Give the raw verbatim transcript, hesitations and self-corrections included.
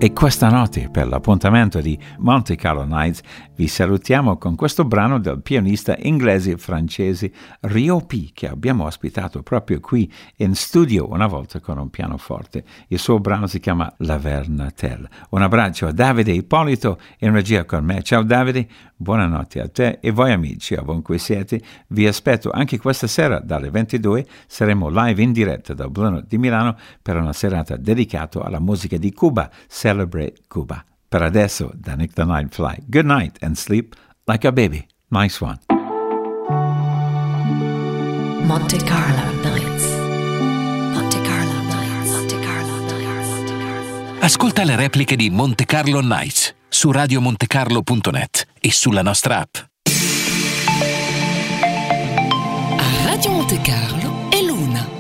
E questa notte, per l'appuntamento di Monte Carlo Nights, vi salutiamo con questo brano del pianista inglese francese Rio P, che abbiamo ospitato proprio qui in studio una volta con un pianoforte. Il suo brano si chiama La Vernatel. Un abbraccio a Davide Ippolito in regia con me. Ciao Davide, buonanotte a te e voi amici, ovunque siete. Vi aspetto anche questa sera dalle ventidue. Saremo live in diretta dal Bruno di Milano per una serata dedicata alla musica di Cuba. Celebrate Cuba. Per adesso, da Nick the Night Fly, good night and sleep like a baby. Nice one. Monte Carlo Nights. Monte Carlo Nights. Monte Carlo Nights. Ascolta le repliche di Monte Carlo Nights su radio montecarlo punto net e sulla nostra app. A Radio Monte Carlo è l'una.